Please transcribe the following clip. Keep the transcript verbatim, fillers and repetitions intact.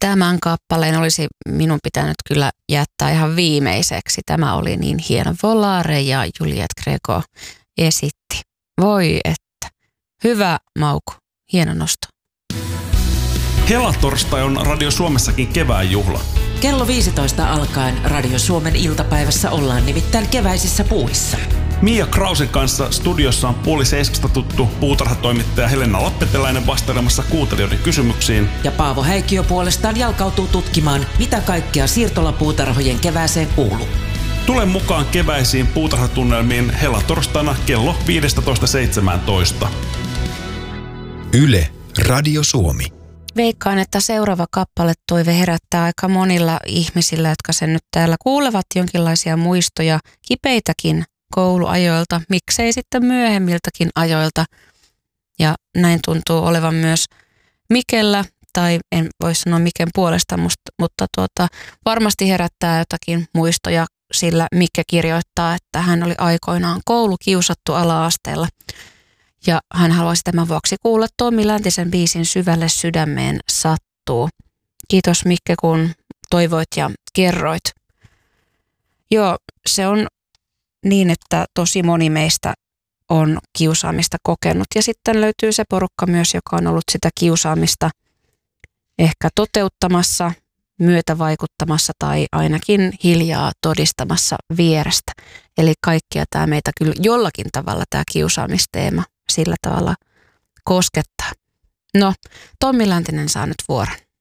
Tämän kappaleen olisi minun pitänyt kyllä jättää ihan viimeiseksi. Tämä oli niin hieno. Volare ja Juliette Gréco esitti. Voi että. Hyvä Mauku. Hieno nosto. Helatorstai on Radio Suomessakin kevään juhla. Kello viisitoista alkaen Radio Suomen iltapäivässä ollaan nimittäin keväisissä puuhissa. Mia Krausen kanssa studiossa on puoli seiskasta tuttu puutarhatoimittaja Helena Lappeteläinen vastailemassa kuuntelijoiden kysymyksiin. Ja Paavo Häikkiö puolestaan jalkautuu tutkimaan, mitä kaikkea siirtolapuutarhojen kevääseen kuuluu. Tule mukaan keväisiin puutarhatunnelmiin helatorstaina kello viisitoista seitsemäntoista. Yle, Radio Suomi. Veikkaan, että seuraava kappaletoive herättää aika monilla ihmisillä, jotka sen nyt täällä kuulevat, jonkinlaisia muistoja, kipeitäkin kouluajoilta, miksei sitten myöhemmiltäkin ajoilta. Ja näin tuntuu olevan myös Mikellä, tai en voi sanoa Miken puolesta, musta, mutta tuota, varmasti herättää jotakin muistoja, sillä Mikke kirjoittaa, että hän oli aikoinaan koulukiusattu ala-asteella. Ja hän haluaisi tämän vuoksi kuulla Tommi Läntisen biisin Syvälle sydämeen sattuu. Kiitos Mikke, kun toivoit ja kerroit. Joo, se on niin, että tosi moni meistä on kiusaamista kokenut. Ja sitten löytyy se porukka myös, joka on ollut sitä kiusaamista ehkä toteuttamassa, myötävaikuttamassa tai ainakin hiljaa todistamassa vierestä. Eli kaikkia tämä meitä kyllä jollakin tavalla tämä kiusaamisteema sillä tavalla koskettaa. No, Tommi Läntinen saa nyt vuoron.